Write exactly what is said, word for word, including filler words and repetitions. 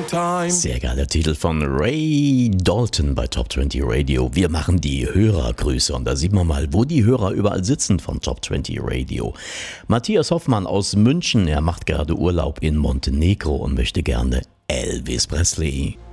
time. Sehr geiler Titel von Ray Dalton bei Top zwanzig Radio. Wir machen die Hörergrüße und da sieht man mal, wo die Hörer überall sitzen von Top zwanzig Radio. Matthias Hoffmann aus München, er macht gerade Urlaub in Montenegro und möchte gerne Elvis Presley.